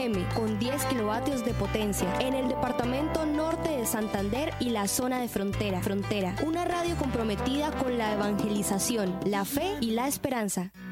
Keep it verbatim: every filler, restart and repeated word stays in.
M con diez kilovatios de potencia en el departamento norte de Santander y la zona de frontera. Frontera. Una radio comprometida con la evangelización, la fe y la esperanza.